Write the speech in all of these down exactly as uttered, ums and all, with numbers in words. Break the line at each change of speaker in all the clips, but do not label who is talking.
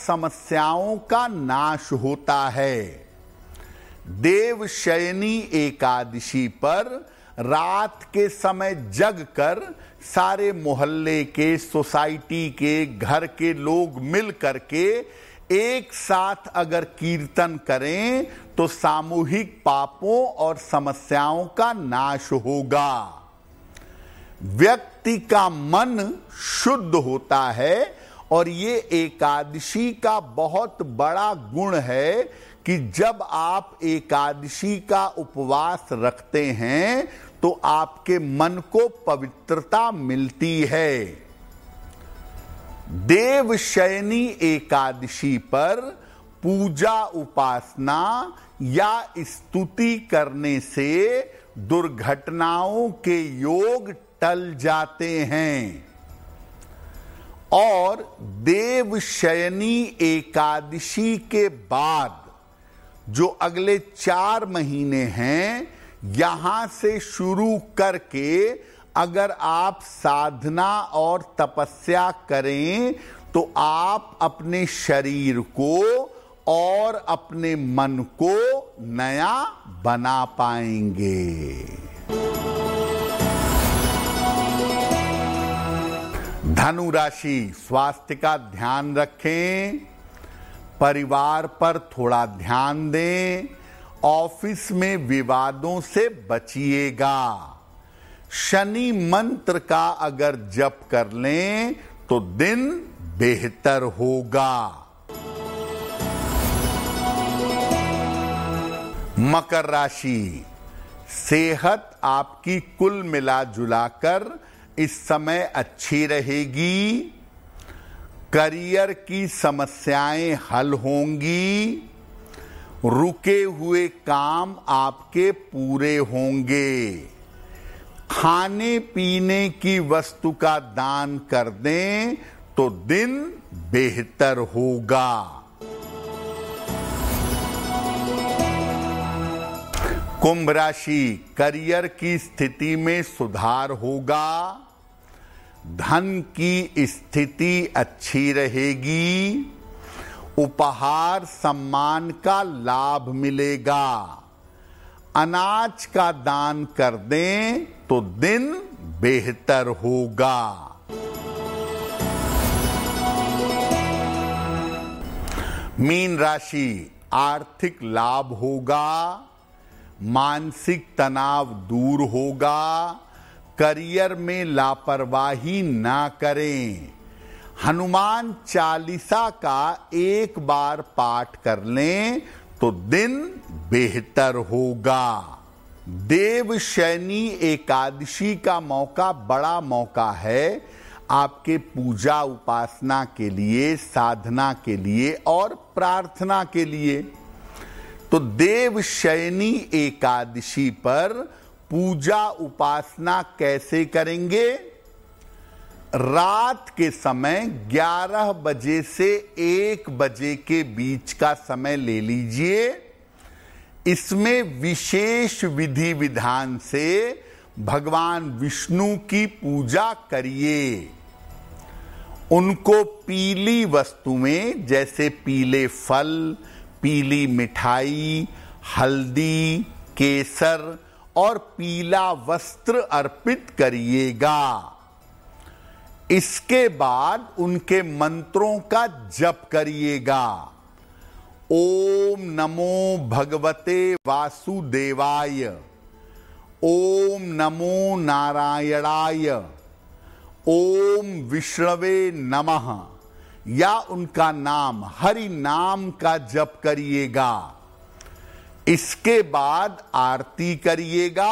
समस्याओं का नाश होता है। देवशयनी एकादशी पर रात के समय जग कर सारे मोहल्ले के, सोसाइटी के, घर के लोग मिल करके एक साथ अगर कीर्तन करें तो सामूहिक पापों और समस्याओं का नाश होगा। व्यक्ति का मन शुद्ध होता है और ये एकादशी का बहुत बड़ा गुण है कि जब आप एकादशी का उपवास रखते हैं तो आपके मन को पवित्रता मिलती है। देवशयनी एकादशी पर पूजा उपासना या स्तुति करने से दुर्घटनाओं के योग टल जाते हैं और देवशयनी एकादशी के बाद जो अगले चार महीने हैं, यहां से शुरू करके अगर आप साधना और तपस्या करें तो आप अपने शरीर को और अपने मन को नया बना पाएंगे। धनु राशि, स्वास्थ्य का ध्यान रखें, परिवार पर थोड़ा ध्यान दें, ऑफिस में विवादों से बचिएगा। शनि मंत्र का अगर जप कर लें तो दिन बेहतर होगा। मकर राशि, सेहत आपकी कुल मिला जुलाकर इस समय अच्छी रहेगी। करियर की समस्याएं हल होंगी। रुके हुए काम आपके पूरे होंगे। खाने पीने की वस्तु का दान कर दें तो दिन बेहतर होगा। कुंभ राशि, करियर की स्थिति में सुधार होगा। धन की स्थिति अच्छी रहेगी। उपहार सम्मान का लाभ मिलेगा। अनाज का दान कर दें तो दिन बेहतर होगा। मीन राशि, आर्थिक लाभ होगा। मानसिक तनाव दूर होगा। करियर में लापरवाही ना करें। हनुमान चालीसा का एक बार पाठ कर लें तो दिन बेहतर होगा। देवशयनी एकादशी का मौका बड़ा मौका है आपके पूजा उपासना के लिए, साधना के लिए और प्रार्थना के लिए। तो देवशयनी एकादशी पर पूजा उपासना कैसे करेंगे? रात के समय ग्यारह बजे से एक बजे के बीच का समय ले लीजिए। इसमें विशेष विधि विधान से भगवान विष्णु की पूजा करिए। उनको पीली वस्तुएं जैसे पीले फल, पीली मिठाई, हल्दी, केसर और पीला वस्त्र अर्पित करिएगा। इसके बाद उनके मंत्रों का जप करिएगा। ओम नमो भगवते वासुदेवाय, ओम नमो नारायणाय, ओम विष्णवे नमः या उनका नाम हरि नाम का जप करिएगा। इसके बाद आरती करिएगा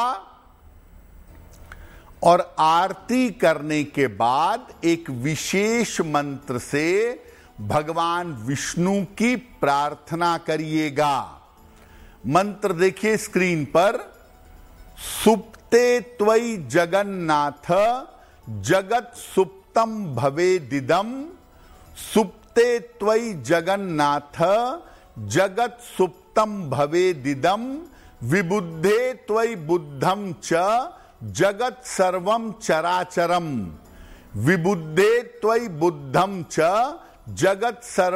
और आरती करने के बाद एक विशेष मंत्र से भगवान विष्णु की प्रार्थना करिएगा। मंत्र देखिए स्क्रीन पर। सुप्ते त्वयि जगन्नाथ जगत सुप्तम भवेदिदम, सुप्ते त्वयि जगन्नाथ जगत सुप्तम भवेदिदम, विबुद्धे त्वयि बुद्धम च जगत सर्वम चराचरम, विबुद्धे त्वयि बुद्धम च जगत सर्व